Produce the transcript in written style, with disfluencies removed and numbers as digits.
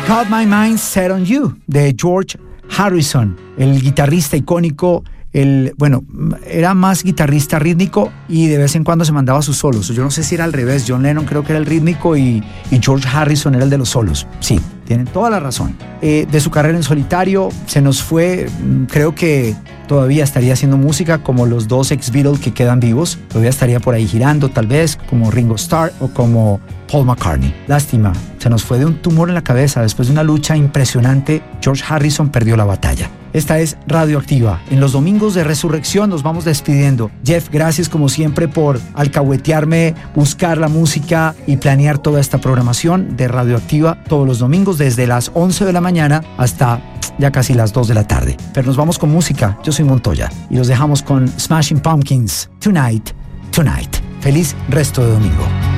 Got My Mind Set on You, de George Harrison, el guitarrista icónico. Era más guitarrista rítmico y de vez en cuando se mandaba sus solos. Yo no sé si era al revés. John Lennon creo que era el rítmico y George Harrison era el de los solos. Sí, tienen toda la razón. De su carrera en solitario se nos fue. Creo que todavía estaría haciendo música como los dos ex-Beatles que quedan vivos. Todavía estaría por ahí girando, tal vez, como Ringo Starr o como Paul McCartney. Lástima, se nos fue de un tumor en la cabeza. Después de una lucha impresionante, George Harrison perdió la batalla. Esta es Radioactiva. En los domingos de Resurrección nos vamos despidiendo. Jeff, gracias como siempre por alcahuetearme, buscar la música y planear toda esta programación de Radioactiva todos los domingos desde las 11 de la mañana hasta ya casi las 2 de la tarde. Pero nos vamos con música. Yo soy Montoya y los dejamos con Smashing Pumpkins, Tonight, Tonight. Feliz resto de domingo.